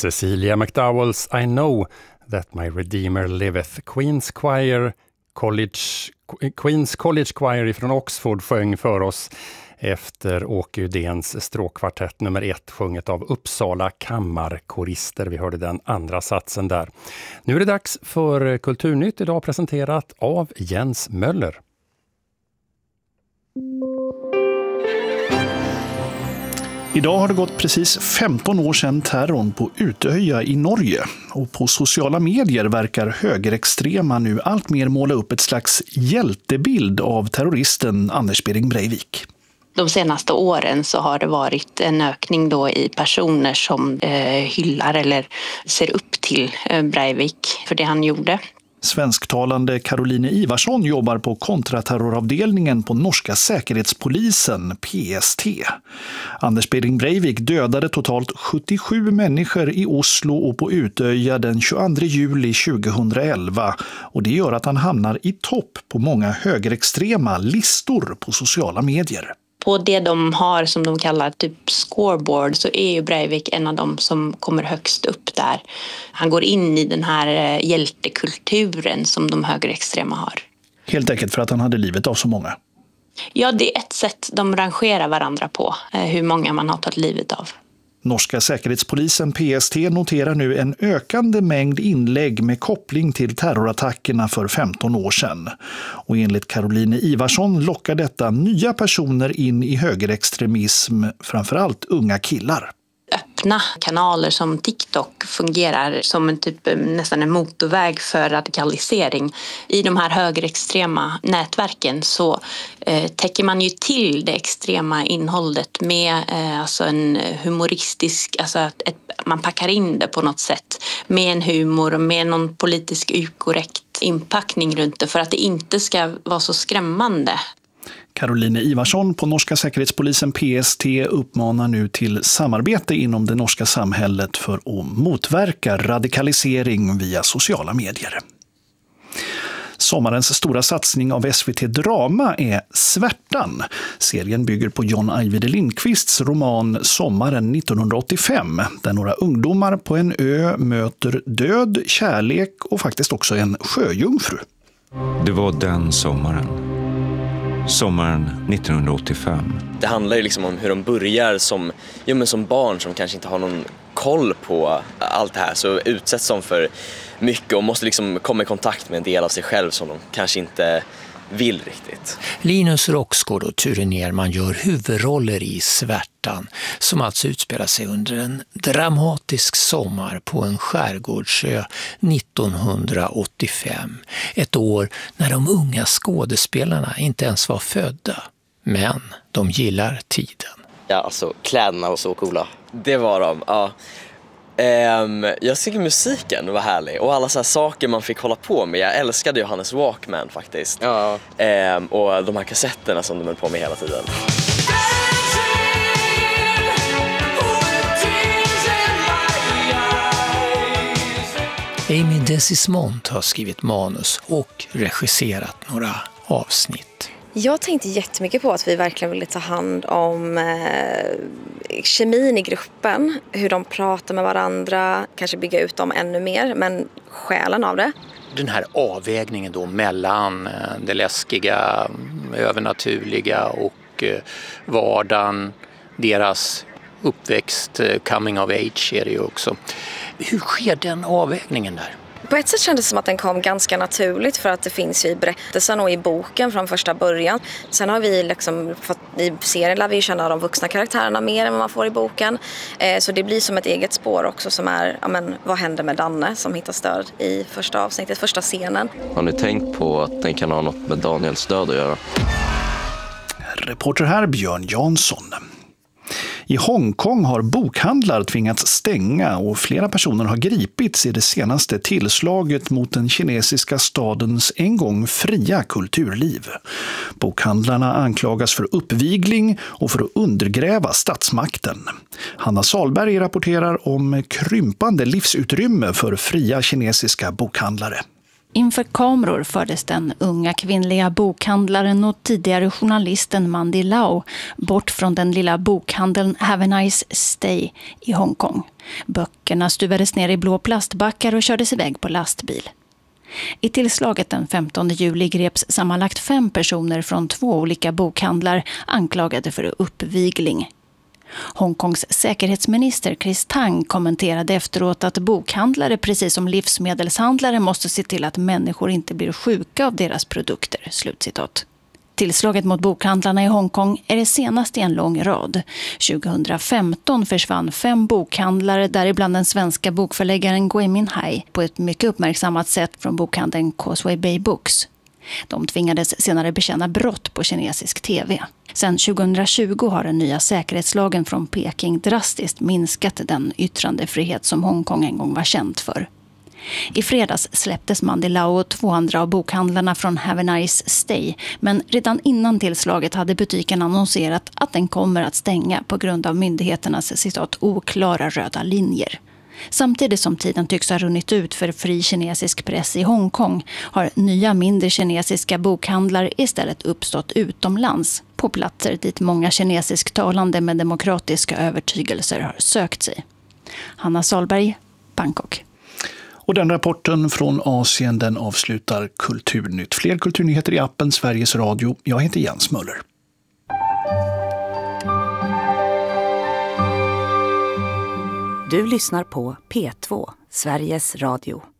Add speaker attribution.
Speaker 1: Cecilia McDowell's I Know That My Redeemer Liveth. Queen's College Choir från Oxford sjöng för oss efter Åke Udéns stråkkvartett nummer 1, sjunget av Uppsala kammarkorister. Vi hörde den andra satsen där. Nu är det dags för Kulturnytt, idag presenterat av Jens Möller.
Speaker 2: Idag har det gått precis 15 år sedan terrorn på Utöja i Norge. Och på sociala medier verkar högerextrema nu allt mer måla upp ett slags hjältebild av terroristen Anders Behring Breivik.
Speaker 3: De senaste åren så har det varit en ökning då i personer som hyllar eller ser upp till Breivik för det han gjorde.
Speaker 2: Svensktalande Caroline Ivarsson jobbar på kontraterroravdelningen på norska säkerhetspolisen PST. Anders Behring Breivik dödade totalt 77 människor i Oslo och på Utöja den 22 juli 2011 och det gör att han hamnar i topp på många högerextrema listor på sociala medier.
Speaker 3: På det de har som de kallar typ scoreboard så är ju Breivik en av dem som kommer högst upp där. Han går in i den här hjältekulturen som de högerextrema har.
Speaker 2: Helt enkelt för att han hade livet av så många.
Speaker 3: Ja, det är ett sätt de rangerar varandra på, hur många man har tagit livet av.
Speaker 2: Norska säkerhetspolisen PST noterar nu en ökande mängd inlägg med koppling till terrorattackerna för 15 år sedan. Och enligt Caroline Ivarsson lockar detta nya personer in i högerextremism, framförallt unga killar.
Speaker 3: Öppna kanaler som TikTok fungerar som en typ nästan en motorväg för radikalisering. I de här högerextrema nätverken så täcker man ju till det extrema innehållet med alltså en humoristisk, alltså man packar in det på något sätt med en humor och med någon politisk ukorrekt inpackning runt det för att det inte ska vara så skrämmande.
Speaker 2: Caroline Ivarsson på norska säkerhetspolisen PST uppmanar nu till samarbete inom det norska samhället för att motverka radikalisering via sociala medier. Sommarens stora satsning av SVT Drama är Svärtan. Serien bygger på John Ajvide Lindqvists roman Sommaren 1985, där några ungdomar på en ö möter död, kärlek och faktiskt också en sjöjungfru.
Speaker 4: Det var den sommaren 1985.
Speaker 5: Det handlar ju liksom om hur de börjar som barn som kanske inte har någon koll på allt det här, så utsätts de för mycket och måste liksom komma i kontakt med en del av sig själv som de kanske inte vill riktigt.
Speaker 6: Linus Roxgård och Ture Nerman gör huvudroller i Svärtan, som alltså utspelar sig under en dramatisk sommar på en skärgårdsö 1985. Ett år när de unga skådespelarna inte ens var födda, men de gillar tiden.
Speaker 5: Ja, alltså kläderna var så coola. Det var de, ja. Jag tycker musiken var härlig och alla så här saker man fick hålla på med. Jag älskade Johannes Walkman faktiskt. Ja. Och de här kassetterna som de höll på med hela tiden.
Speaker 6: Amy Desismond har skrivit manus och regisserat några avsnitt.
Speaker 7: Jag tänkte jättemycket på att vi verkligen ville ta hand om kemin i gruppen, hur de pratar med varandra, kanske bygga ut dem ännu mer, men själen av det.
Speaker 6: Den här avvägningen då mellan det läskiga, övernaturliga och vardagen, deras uppväxt, coming of age är det ju också. Hur sker den avvägningen där?
Speaker 7: På ett sätt kändes det som att den kom ganska naturligt för att det finns ju i berättelsen och i boken från första början. Sen har vi liksom fått, i serien lär vi känna de vuxna karaktärerna mer än vad man får i boken. Så det blir som ett eget spår också som är, vad händer med Danne som hittar stöd i första avsnittet, första scenen.
Speaker 5: Har ni tänkt på att den kan ha något med Daniels död att göra?
Speaker 2: Reporter här Björn Jansson. I Hongkong har bokhandlar tvingats stänga och flera personer har gripits i det senaste tillslaget mot den kinesiska stadens en gång fria kulturliv. Bokhandlarna anklagas för uppvigling och för att undergräva statsmakten. Hanna Salberg rapporterar om krympande livsutrymme för fria kinesiska bokhandlare.
Speaker 8: Inför kameror fördes den unga kvinnliga bokhandlaren och tidigare journalisten Mandy Lau bort från den lilla bokhandeln Have a Nice Stay i Hongkong. Böckerna stuvades ner i blå plastbackar och kördes iväg på lastbil. I tillslaget den 15 juli greps sammanlagt 5 personer från 2 olika bokhandlar anklagade för uppvigling. Hongkongs säkerhetsminister Chris Tang kommenterade efteråt att bokhandlare precis som livsmedelshandlare måste se till att människor inte blir sjuka av deras produkter. Slutcitat. Tillslaget mot bokhandlarna i Hongkong är det senaste i en lång rad. 2015 försvann 5 bokhandlare, däribland den svenska bokförläggaren Gui Minhai, på ett mycket uppmärksammat sätt från bokhandeln Causeway Bay Books. De tvingades senare bekänna brott på kinesisk tv. Sedan 2020 har den nya säkerhetslagen från Peking drastiskt minskat den yttrandefrihet som Hongkong en gång var känt för. I fredags släpptes Mandy Lau och 2 andra av bokhandlarna från Have a Nice Stay, men redan innan tillslaget hade butiken annonserat att den kommer att stänga på grund av myndigheternas citat oklara röda linjer. Samtidigt som tiden tycks ha runnit ut för fri kinesisk press i Hongkong har nya mindre kinesiska bokhandlar istället uppstått utomlands på platser dit många kinesisktalande med demokratiska övertygelser har sökt sig. Hanna Salberg, Bangkok.
Speaker 2: Och den rapporten från Asien, den avslutar Kulturnytt. Fler kulturnyheter i appen Sveriges Radio. Jag heter Jens Möller.
Speaker 9: Du lyssnar på P2, Sveriges Radio.